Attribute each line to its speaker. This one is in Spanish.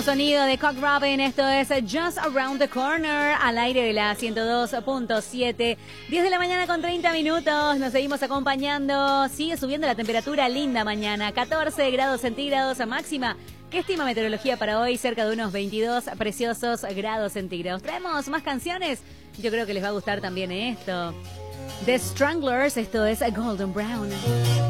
Speaker 1: Nuevo sonido de Cock Robin, esto es Just Around the Corner, al aire de la 102.7, 10 de la mañana con 30 minutos, nos seguimos acompañando, sigue subiendo la temperatura, linda mañana, 14 grados centígrados a máxima. ¿Qué estima meteorología para hoy? Cerca de unos 22 preciosos grados centígrados. ¿Traemos más canciones? Yo creo que les va a gustar también esto. The Stranglers, esto es Golden Brown.